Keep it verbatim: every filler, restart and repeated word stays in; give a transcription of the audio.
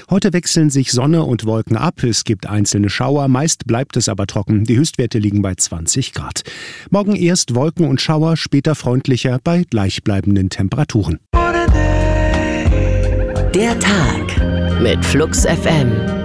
Heute wechseln sich Sonne und Wolken ab. Es gibt einzelne Schauer, meist bleibt es aber trocken. Die Höchstwerte liegen bei zwanzig Grad. Morgen erst Wolken und Schauer, später freundlicher bei gleichbleibenden Temperaturen. Der Tag mit Flux F M.